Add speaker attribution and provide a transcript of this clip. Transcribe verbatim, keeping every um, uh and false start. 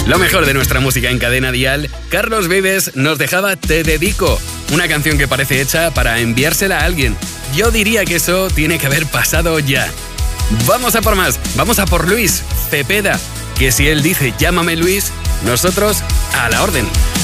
Speaker 1: Lo mejor de nuestra música en Cadena Dial, Carlos Vives nos dejaba Te Dedico, una canción que parece hecha para enviársela a alguien. Yo diría que eso tiene que haber pasado ya. Vamos a por más, vamos a por Luis Cepeda, que si él dice llámame Luis, nosotros a la orden.